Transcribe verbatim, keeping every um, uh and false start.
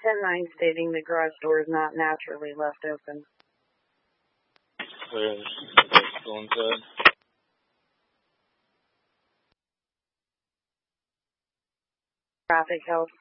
ten nine stating the garage door is not naturally left open. Clear. Let's go inside. Traffic help.